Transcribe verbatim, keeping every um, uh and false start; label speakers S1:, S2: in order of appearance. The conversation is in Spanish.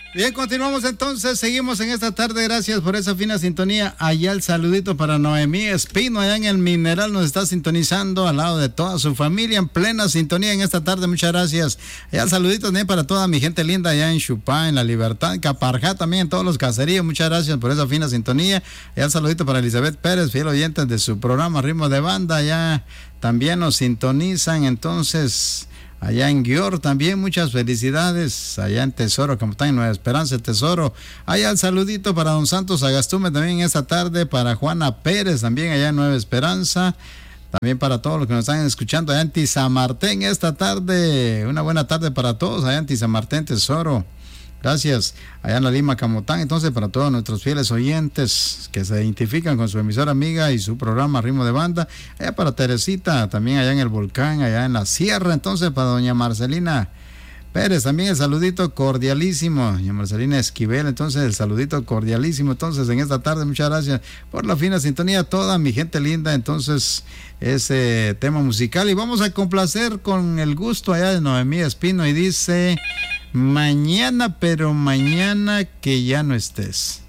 S1: Bien, continuamos entonces, seguimos en esta tarde, gracias por esa fina sintonía. Allá el saludito para Noemí Espino, allá en el Mineral nos está sintonizando al lado de toda su familia, en plena sintonía en esta tarde, muchas gracias. Allá el saludito también para toda mi gente linda allá en Chupá, en La Libertad, en Caparjá también, en todos los caseríos, muchas gracias por esa fina sintonía. Allá el saludito para Elizabeth Pérez, fiel oyente de su programa Ritmo de Banda, allá también nos sintonizan, entonces... Allá en Guior también, muchas felicidades. Allá en Tesoro, como está en Nueva Esperanza, el Tesoro. Allá el saludito para don Santos Agastume también esta tarde. Para Juana Pérez también allá en Nueva Esperanza. También para todos los que nos están escuchando allá en Tizamartén esta tarde. Una buena tarde para todos allá en Tizamartén, Tesoro. Gracias. Allá en la Lima, Camotán. Entonces, para todos nuestros fieles oyentes que se identifican con su emisora amiga y su programa Ritmo de Banda. Allá para Teresita, también allá en el Volcán, allá en la Sierra. Entonces, para doña Marcelina Pérez, también el saludito cordialísimo. Doña Marcelina Esquivel, entonces el saludito cordialísimo. Entonces, en esta tarde, muchas gracias por la fina sintonía. Toda mi gente linda, entonces, ese tema musical. Y vamos a complacer con el gusto allá de Noemí Espino y dice... Mañana, pero mañana que ya no estés.